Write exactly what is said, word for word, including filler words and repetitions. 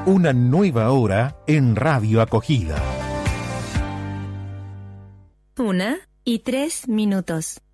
Una nueva hora en Radio Acogida. Una y tres minutos.